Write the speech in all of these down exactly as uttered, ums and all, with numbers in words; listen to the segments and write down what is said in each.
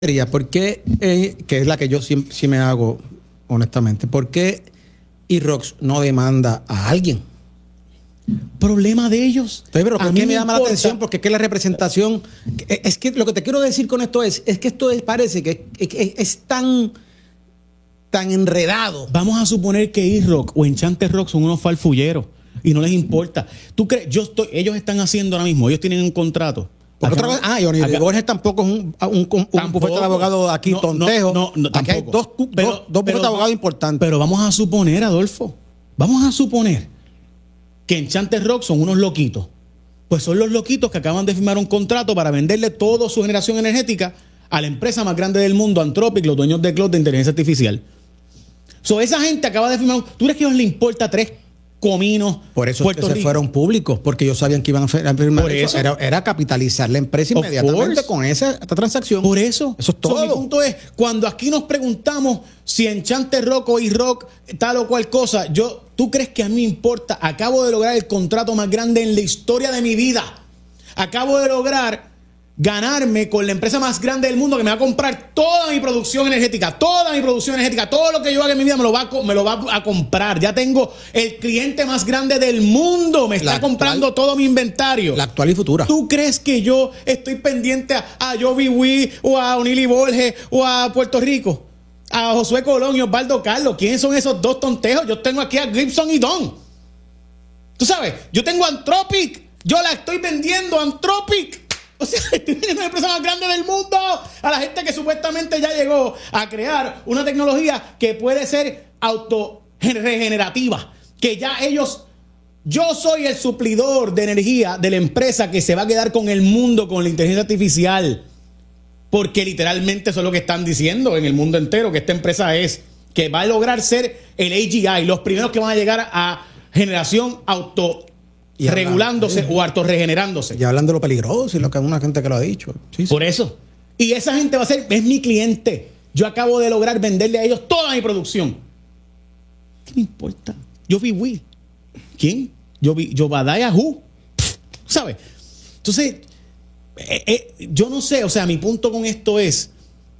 ¿Por qué, eh, que es la que yo sí, sí me hago, honestamente, por qué I-ROX no demanda a alguien? Problema de ellos. Entonces, pero ¿por qué me, me llama importa? la atención? Porque es que la representación, es que lo que te quiero decir con esto es, es que esto es, parece que es, es, es tan, tan enredado. Vamos a suponer que I-ROC o Enchanted Rock son unos farfulleros y no les importa. ¿Tú crees? Yo estoy, ellos están haciendo ahora mismo, ellos tienen un contrato. Otra cosa, ah, y O'Neill Borges tampoco es un, un, un, un bufete de abogados aquí no, tontejo. No, no, no, aquí hay dos, pero, dos, dos bufetes de abogados importantes. Pero vamos a suponer, Adolfo, vamos a suponer que Enchanted Rock son unos loquitos. Pues son los loquitos que acaban de firmar un contrato para venderle toda su generación energética a la empresa más grande del mundo, Anthropic, los dueños de cloud de inteligencia artificial. So, esa gente acaba de firmar. ¿Tú crees que a ellos les importa tres cominos? Por eso es que se fueron públicos, porque ellos sabían que iban a firmar. Por eso. Era, era capitalizar la empresa inmediatamente con esa esta transacción. Por eso. Eso es todo. So, mi punto es, cuando aquí nos preguntamos si Enchanted Rock o I-ROC tal o cual cosa, yo, ¿tú crees que a mí me importa? Acabo de lograr el contrato más grande en la historia de mi vida. Acabo de lograr ganarme con la empresa más grande del mundo que me va a comprar toda mi producción energética, toda mi producción energética, todo lo que yo haga en mi vida me lo va a, me lo va a comprar. Ya tengo el cliente más grande del mundo, me está actual, comprando todo mi inventario. La actual y futura. ¿Tú crees que yo estoy pendiente a, a Jovi Wee o a O'Neill Borges o a Puerto Rico? A Josué Colón y Osvaldo Carlos. ¿Quiénes son esos dos tontejos? Yo tengo aquí a Gibson y Don. Tú sabes, yo tengo Anthropic, yo la estoy vendiendo a Anthropic. O sea, estoy vendiendo la empresa más grande del mundo a la gente que supuestamente ya llegó a crear una tecnología que puede ser autorregenerativa. Que ya ellos, yo soy el suplidor de energía de la empresa que se va a quedar con el mundo, con la inteligencia artificial. Porque literalmente eso es lo que están diciendo en el mundo entero, que esta empresa es, que va a lograr ser el A G I, los primeros que van a llegar a generación auto Y regulándose hablando, o autorregenerándose. Y hablando de lo peligroso y lo que hay una gente que lo ha dicho. Sí, sí. Por eso. Y esa gente va a ser, es mi cliente. Yo acabo de lograr venderle a ellos toda mi producción. ¿Qué me importa? Yo vi Wii. ¿Quién? Yo vi Jobadiah Who. ¿Sabes? Entonces, eh, eh, yo no sé, o sea, mi punto con esto es,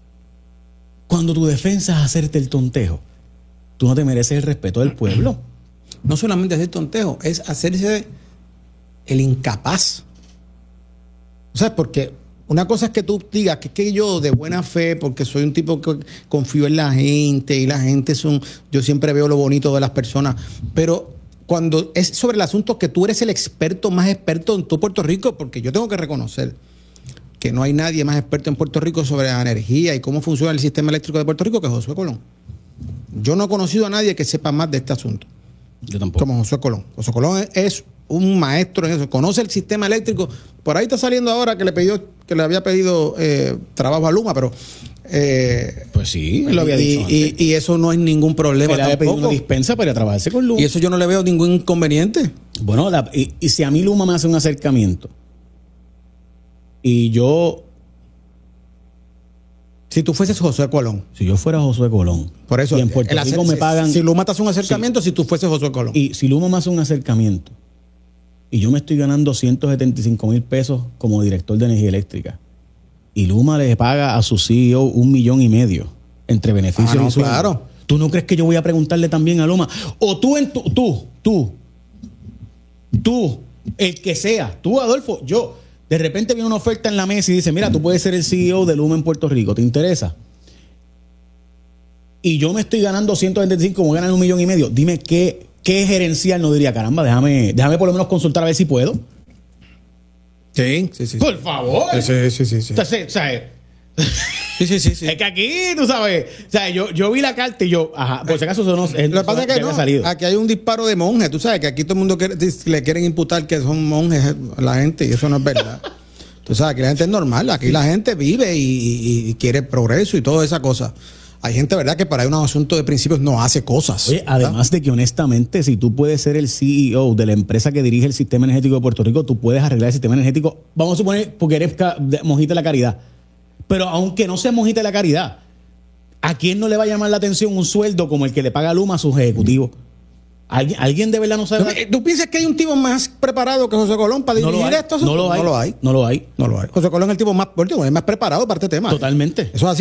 cuando tu defensa es hacerte el tontejo, tú no te mereces el respeto del pueblo. No solamente hacer tontejo, es hacerse el incapaz. O sea, porque una cosa es que tú digas que, que yo de buena fe, porque soy un tipo que confío en la gente y la gente son, yo siempre veo lo bonito de las personas, pero cuando es sobre el asunto que tú eres el experto más experto en todo Puerto Rico, porque yo tengo que reconocer que no hay nadie más experto en Puerto Rico sobre la energía y cómo funciona el sistema eléctrico de Puerto Rico que Josué Colón. Yo no he conocido a nadie que sepa más de este asunto. Yo tampoco. Como Josué Colón. Josué Colón es un maestro en eso. Conoce el sistema eléctrico. Por ahí está saliendo ahora que le pidió, que le había pedido eh, trabajo a Luma, pero eh, pues sí, lo había y, dicho y, antes. y eso no es ningún problema. Él había pedido una dispensa para trabajarse con Luma. Y eso yo no le veo ningún inconveniente. Bueno, la, y, y si a mí Luma me hace un acercamiento y yo, si tú fueses Josué Colón. Si yo fuera Josué Colón. Por eso. Y en Puerto Rico hacer, me pagan. Si Luma te hace un acercamiento, sí. Si tú fueses Josué Colón. Y si Luma me hace un acercamiento y yo me estoy ganando ciento setenta y cinco mil pesos como director de energía eléctrica y Luma le paga a su C E O un millón y medio entre beneficios ah, no, y sueldo. Claro. ¿Tú no crees que yo voy a preguntarle también a Luma? O tú, en tu, tú, tú, tú, el que sea, tú, Adolfo, yo. De repente viene una oferta en la mesa y dice, mira, tú puedes ser el C E O de Luma en Puerto Rico, ¿te interesa? Y yo me estoy ganando ciento veinticinco, como ganan un millón y medio. Dime qué, qué gerencial no diría, caramba, déjame, déjame por lo menos consultar a ver si puedo. Sí, sí, sí. Por favor. Sí, sí, sí, sí. Entonces, ¿sabes? Sí, sí, sí, sí. Es que aquí, tú sabes, o sea, yo, yo vi la carta y yo, ajá, por si acaso eso no es. Lo que pasa es que no, salido. Aquí hay un disparo de monjes, tú sabes que aquí todo el mundo quiere, le quieren imputar que son monjes a la gente y eso no es verdad. Tú sabes, aquí la gente es normal, aquí la gente vive y, y, y quiere progreso y toda esa cosa. Hay gente, ¿verdad?, que para un asunto de principios no hace cosas. Oye, además de que honestamente, si tú puedes ser el C E O de la empresa que dirige el sistema energético de Puerto Rico, tú puedes arreglar el sistema energético, vamos a suponer, porque eres mojita de la caridad. Pero aunque no sea mojita de la caridad, ¿a quién no le va a llamar la atención un sueldo como el que le paga Luma a sus ejecutivos? ¿Alguien, ¿Alguien de verdad no sabe? ¿Tú piensas que hay un tipo más preparado que José Colón para No dirigir lo hay. esto? No lo hay. No lo hay. No lo hay. No lo hay. José Colón es el tipo más, el tipo más preparado para este tema. Totalmente. Eso es así.